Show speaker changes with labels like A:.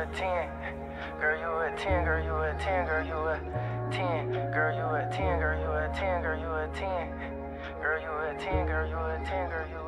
A: a 10. Girl, you a 10, girl, you a 10, girl, you a 10. Girl, you a 10, girl, you a 10, girl, you a 10. Girl, you a 10, girl, you a 10, girl, you